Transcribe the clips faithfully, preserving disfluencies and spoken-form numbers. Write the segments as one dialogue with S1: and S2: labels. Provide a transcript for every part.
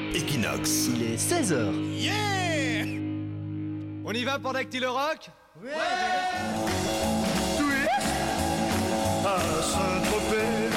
S1: Equinox.
S2: Il est seize heures.
S3: Yeah! On y va pour Dactylo Rock?
S4: Ouais. Twist à Saint-Tropez.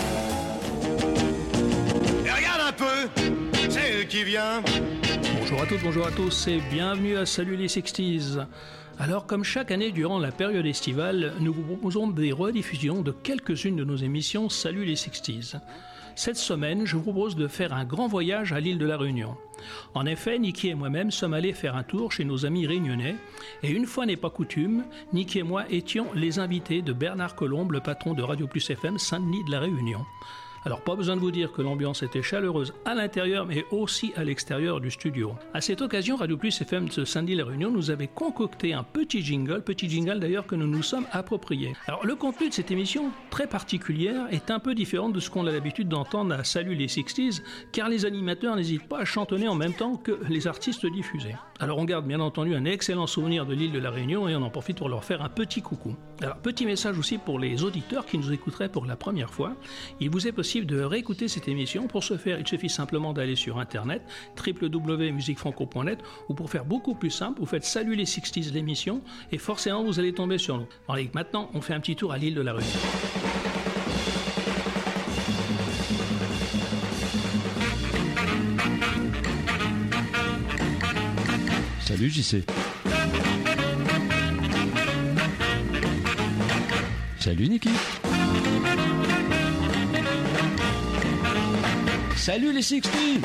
S3: Et regarde un peu, c'est qui vient.
S5: Bonjour à toutes, bonjour à tous et bienvenue à Salut les sixties. Alors, comme chaque année durant la période estivale, nous vous proposons des rediffusions de quelques-unes de nos émissions Salut les sixties. Cette semaine, je vous propose de faire un grand voyage à l'île de la Réunion. En effet, Niki et moi-même sommes allés faire un tour chez nos amis réunionnais, et une fois n'est pas coutume, Niki et moi étions les invités de Bernard Colombe, le patron de Radio Plus F M Saint-Denis de la Réunion. Alors, pas besoin de vous dire que l'ambiance était chaleureuse à l'intérieur, mais aussi à l'extérieur du studio. À cette occasion, Radio Plus F M de Saint-Denis-la Réunion nous avait concocté un petit jingle, petit jingle d'ailleurs que nous nous sommes appropriés. Alors, le contenu de cette émission, très particulière, est un peu différent de ce qu'on a l'habitude d'entendre à Salut les sixties, car les animateurs n'hésitent pas à chantonner en même temps que les artistes diffusés. Alors, on garde bien entendu un excellent souvenir de l'île de la Réunion et on en profite pour leur faire un petit coucou. Alors, petit message aussi pour les auditeurs qui nous écouteraient pour la première fois. Il vous est possible de réécouter cette émission. Pour ce faire, il suffit simplement d'aller sur internet w w w point musique franco point net ou pour faire beaucoup plus simple, vous faites Salut les sixties l'émission et forcément vous allez tomber sur nous. Allez, maintenant, on fait un petit tour à l'île de la Réunion.
S6: Salut J C. Salut Niki. Salut les sixties.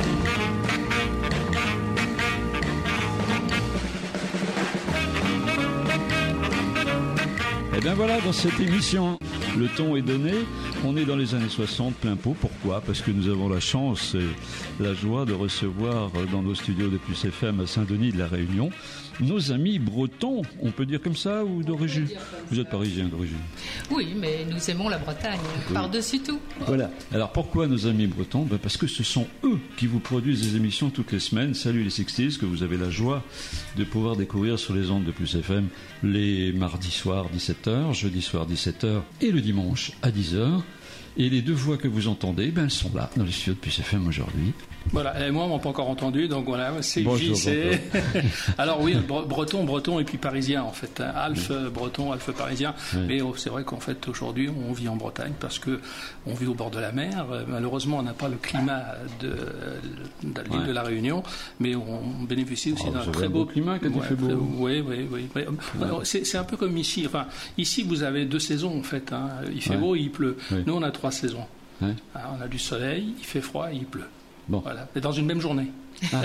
S6: Et bien voilà, dans cette émission, le ton est donné. On est dans les années soixante, plein pot. Pourquoi ? Parce que nous avons la chance et la joie de recevoir dans nos studios de Plus F M à Saint-Denis de la Réunion nos amis bretons, on peut dire comme ça, ou d'origine ? Vous êtes parisien d'origine ?
S7: Oui, mais nous aimons la Bretagne, oui. Par-dessus tout.
S6: Voilà. Alors pourquoi nos amis bretons ? Ben parce que ce sont eux qui vous produisent des émissions toutes les semaines. Salut les sixties, que vous avez la joie de pouvoir découvrir sur les ondes de Plus F M les mardis soirs dix-sept heures, jeudi soir dix-sept heures et le dimanche à dix heures. Et les deux voix que vous entendez, ben, elles sont là, dans les studios de Plus F M aujourd'hui.
S5: Voilà, et moi, on m'a pas encore entendu, donc voilà, c'est J C. Alors oui, breton, breton et puis parisien, en fait. Alphe oui. breton, alphe parisien. Oui. Mais c'est vrai qu'en fait, aujourd'hui, on vit en Bretagne parce que on vit au bord de la mer. Malheureusement, on n'a pas le climat de, de l'île ouais. de la Réunion, mais on bénéficie aussi oh, d'un très beau
S6: climat quand il fait beau.
S5: Oui, oui, oui. oui. Alors, c'est, c'est un peu comme ici. Enfin, ici, vous avez deux saisons, en fait. Hein. Il fait ouais. beau et il pleut. Oui. Nous, on a trois saisons. Ouais. Alors, on a du soleil, il fait froid et il pleut. Bon. Voilà. Et dans une même journée.
S6: Ah.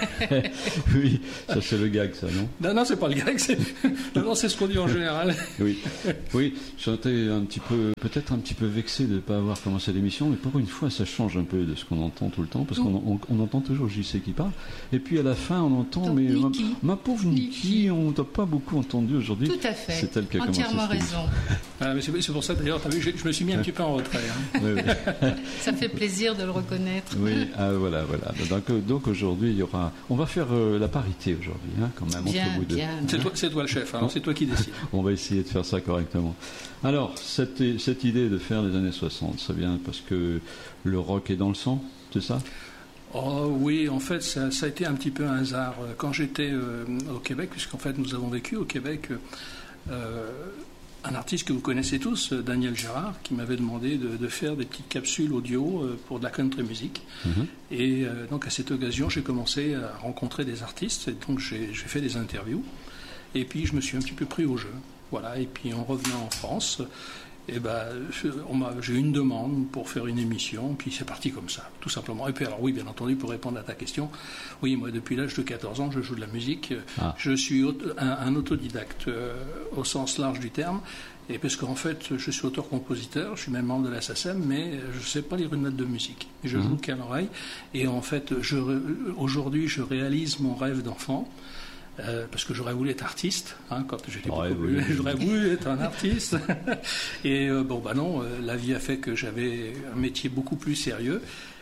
S6: Oui, ça c'est le gag, ça, non ?
S5: Non, non, c'est pas le gag, c'est, non, non, c'est ce qu'on dit en général.
S6: Oui, oui, j'étais un petit peu, peut-être un petit peu vexé de ne pas avoir commencé l'émission, mais pour une fois, ça change un peu de ce qu'on entend tout le temps, parce qu'on on, on entend toujours J C qui parle, et puis à la fin, on entend, donc, mais ma, ma pauvre Niki, on t'a pas beaucoup entendu aujourd'hui.
S7: Tout à fait.
S6: C'est elle qui a
S7: entièrement
S6: commencé.
S7: Raison.
S5: Ah, mais c'est, c'est pour ça, d'ailleurs, t'as vu, je, je me suis mis un petit peu en retrait. Hein.
S6: Oui, oui.
S7: Ça fait plaisir de le reconnaître.
S6: Oui, ah, voilà, voilà. Donc, donc aujourd'hui, il y aura. On va faire euh, la parité aujourd'hui, hein, quand même.
S7: Bien,
S6: entre vous deux.
S7: bien.
S5: C'est toi, c'est toi le chef, hein, c'est toi qui décides.
S6: On va essayer de faire ça correctement. Alors, cette, cette idée de faire les années soixante, ça vient parce que le rock est dans le sang, c'est ça ?
S5: Oh oui, en fait, ça, ça a été un petit peu un hasard. Quand j'étais euh, au Québec, puisqu'en fait, nous avons vécu au Québec. Euh, Un artiste que vous connaissez tous, Daniel Gérard, qui m'avait demandé de, de faire des petites capsules audio pour de la country music. Mm-hmm. Et euh, donc à cette occasion, j'ai commencé à rencontrer des artistes, et donc j'ai, j'ai fait des interviews. Et puis je me suis un petit peu pris au jeu. Voilà. Et puis en revenant en France, et ben, on m'a, j'ai eu une demande pour faire une émission, puis c'est parti comme ça, tout simplement. Et puis alors oui, bien entendu, pour répondre à ta question, oui, moi depuis l'âge de quatorze ans, je joue de la musique. Ah. Je suis auto, un, un autodidacte euh, au sens large du terme, et parce qu'en fait, je suis auteur-compositeur, je suis même membre de la S A C E M, mais je ne sais pas lire une note de musique. Je mmh. joue qu'à l'oreille, et en fait, je, aujourd'hui, je réalise mon rêve d'enfant. Euh, parce que j'aurais voulu être artiste, hein, quand j'étais beaucoup plus, j'aurais voulu être un artiste. Et euh, bon, bah non, euh, la vie a fait que j'avais un métier beaucoup plus sérieux.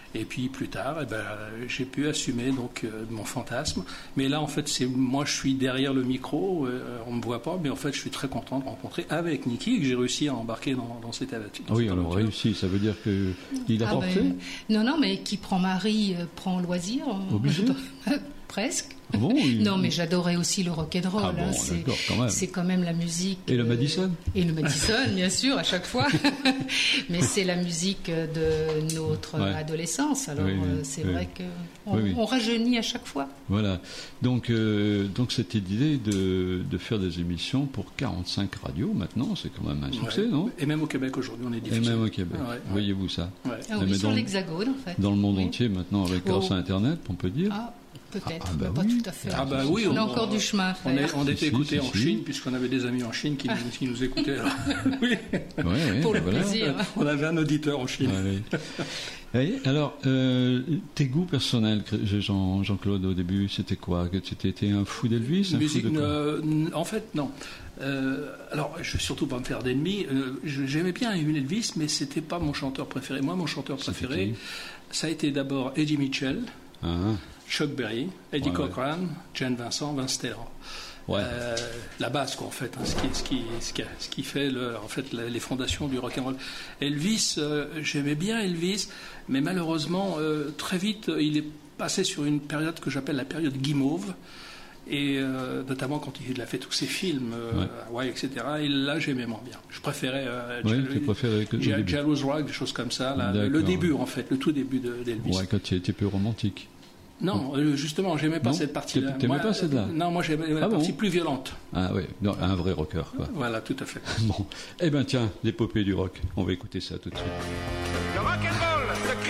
S1: Et puis plus tard, eh ben, j'ai pu assumer donc euh, mon fantasme. Mais là, en fait, c'est moi, je suis derrière le micro. Euh, on me voit pas, mais en fait, je suis très content de rencontrer avec Niki que j'ai réussi à embarquer dans, dans cette aventure.
S6: Ah oui, alors réussi, ça veut dire que il a
S7: Ah
S6: porté.
S7: ben, non, non, mais qui prend mari euh, prend loisir.
S6: Obligé.
S7: Presque.
S6: Ah bon, il-
S7: Non, mais j'adorais aussi le rock'n'roll.
S6: Ah bon,
S7: hein, c'est,
S6: d'accord, quand même.
S7: c'est quand même la musique.
S6: Et le
S7: euh,
S6: Madison
S7: Et le Madison, bien sûr, à chaque fois. Mais c'est la musique de notre
S6: Ouais.
S7: adolescence. Alors
S6: Oui, oui,
S7: euh, c'est
S6: oui.
S7: vrai qu'on
S6: Oui, oui.
S7: on rajeunit à chaque fois.
S6: Voilà. Donc, euh, donc c'était l'idée de, de faire des émissions pour quarante-cinq radios maintenant. C'est quand même un succès,
S1: Ouais.
S6: non?
S1: Et même au Québec aujourd'hui, on est
S6: Et
S1: diffusé.
S6: même au Québec.
S1: Ouais, ouais.
S6: Voyez-vous ça?
S1: Ouais.
S7: Ah
S6: Mais
S7: oui,
S6: dans
S7: sur
S6: le-
S7: l'Hexagone, en fait.
S6: Dans le monde
S7: Oui.
S6: entier maintenant, avec grâce
S7: Oh.
S6: à Internet, on peut dire.
S7: Ah, peut-être,
S6: Ah, bah
S7: mais
S6: oui.
S7: pas tout à fait.
S1: Ah bah oui,
S7: on, a
S1: on-
S7: encore du chemin à
S1: On, est,
S7: faire.
S1: on
S6: Si,
S1: était
S6: si,
S1: écoutés
S6: si,
S1: en
S6: si.
S1: Chine, puisqu'on avait des amis en Chine qui, nous- qui nous écoutaient. alors. Oui.
S6: Ouais, ouais,
S7: Pour le
S6: voilà.
S7: plaisir.
S1: On avait un auditeur en Chine.
S6: Ouais, ouais. Et alors, euh, tes goûts personnels, Jean, Jean-Claude, au début, c'était quoi? Que tu étais un fou d'Elvis? un
S1: Musique,
S6: fou de quoi
S1: euh, n- en fait, non. Euh, alors, je vais surtout pas me faire d'ennemis. Euh, je- J'aimais bien Elvis, mais c'était pas mon chanteur préféré. Moi, mon chanteur
S6: C'était
S1: préféré, ça a été d'abord Eddie Mitchell,
S6: Ah,
S1: Chuck Berry, Eddie
S6: Ouais,
S1: Cochran, Jane Vincent, Vince Taylor.
S6: ouais.
S1: Euh, la base, quoi, en fait, hein, ce, qui, ce, qui, ce, qui, ce qui fait le, en fait, la- les fondations du rock'n'roll. Elvis, euh, j'aimais bien Elvis, mais malheureusement, euh, très vite, il est passé sur une période que j'appelle la période guimauve, et euh, notamment quand il a fait tous ses films, euh,
S6: Ouais.
S1: Hawaii, et cetera. Et là, j'aimais moins bien. Je préférais euh,
S6: Ouais,
S1: Jal-
S6: tu préférais que- au
S1: Ja-
S6: début.
S1: Jailhouse Rock, des choses comme ça. Là, le
S6: D'accord.
S1: début, en fait, le tout début de- d'Elvis.
S6: Ouais, quand tu étais peu romantique.
S1: Non, euh, justement, j'aimais pas
S6: Non,
S1: cette partie-là.
S6: t'aimais
S1: Moi,
S6: pas celle-là?
S1: Non, moi j'aimais la
S6: Ah bon
S1: partie plus violente.
S6: Ah ouais, non, un vrai rocker, quoi.
S1: Voilà, tout à fait.
S6: Bon, eh ben tiens, l'épopée du rock. On va écouter ça tout de suite.